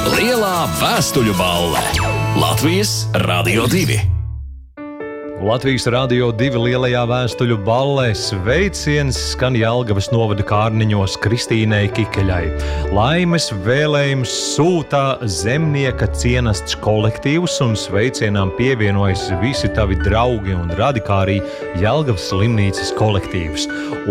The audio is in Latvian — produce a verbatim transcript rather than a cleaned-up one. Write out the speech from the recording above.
Lielā vēstuļu balle. Latvijas Radio divi. Latvijas Radio divi lielajā vēstuļu ballē sveiciens skan Jelgavas novada Kārniņos Kristīnei Kikeļai. Laimes vēlējums sūtā zemnieka cienasts kolektīvs un sveicienām pievienojas visi tavi draugi un radikārī Jelgavas slimnīcas kolektīvs.